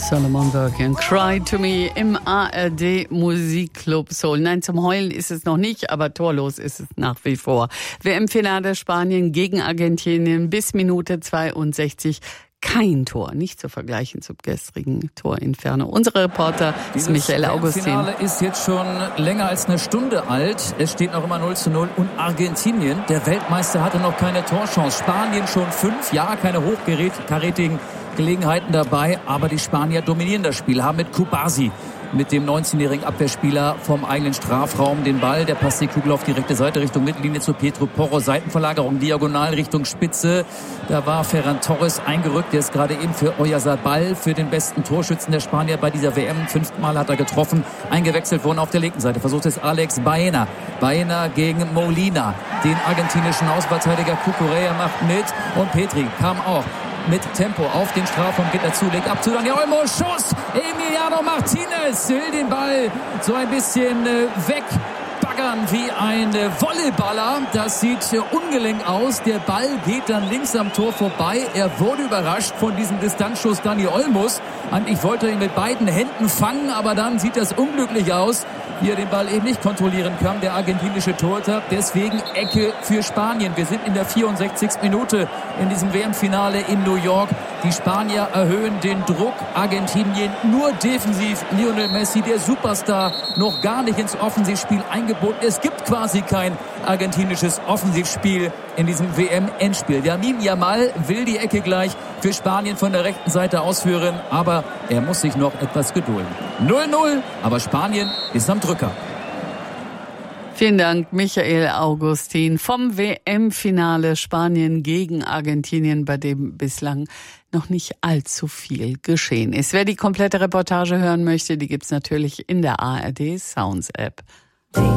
Solomon Burke, Cry to Me im ARD Musikclub Soul. Nein, zum Heulen ist es noch nicht, aber torlos ist es nach wie vor. WM-Finale Spanien gegen Argentinien bis Minute 62. Kein Tor, nicht zu vergleichen zum gestrigen Torinferno. Unser Reporter ist Michael Augustin. Das Finale ist jetzt schon länger als eine Stunde alt. Es steht noch immer 0:0 und Argentinien, der Weltmeister, hatte noch keine Torchance. Spanien schon 5, ja, keine hochkarätigen Gelegenheiten dabei, aber die Spanier dominieren das Spiel, haben mit Kubasi, mit dem 19-jährigen Abwehrspieler vom eigenen Strafraum den Ball. Der passt die Kugel auf die rechte Seite Richtung Mittellinie zu Pedro Porro. Seitenverlagerung, diagonal Richtung Spitze. Da war Ferran Torres eingerückt. Der ist gerade eben für Oyarzabal, für den besten Torschützen der Spanier bei dieser WM. 5. Mal hat er getroffen. Eingewechselt worden auf der linken Seite. Versucht es Alex Baena. Baena gegen Molina. Den argentinischen Außenverteidiger Cucurella macht mit. Und Petri kam auch mit Tempo auf den Strafraum, geht dazu, legt ab zu Dani Olmo, Schuss, Emiliano Martinez will den Ball so ein bisschen wegbaggern wie ein Volleyballer. Das sieht ungelenk aus, der Ball geht dann links am Tor vorbei. Er wurde überrascht von diesem Distanzschuss Dani Olmos. Eigentlich wollte er ihn mit beiden Händen fangen, aber dann sieht das unglücklich aus, wie er den Ball eben nicht kontrollieren kann, der argentinische Torhüter. Deswegen Ecke für Spanien. Wir sind in der 64. Minute in diesem WM-Finale in New York. Die Spanier erhöhen den Druck. Argentinien nur defensiv. Lionel Messi, der Superstar, noch gar nicht ins Offensivspiel eingebunden. Es gibt quasi kein argentinisches Offensivspiel in diesem WM-Endspiel. Lamine Yamal will die Ecke gleich für Spanien von der rechten Seite ausführen, aber er muss sich noch etwas gedulden. 0:0, aber Spanien ist am Drücker. Vielen Dank, Michael Augustin, vom WM-Finale Spanien gegen Argentinien, bei dem bislang noch nicht allzu viel geschehen ist. Wer die komplette Reportage hören möchte, die gibt's natürlich in der ARD Sounds App.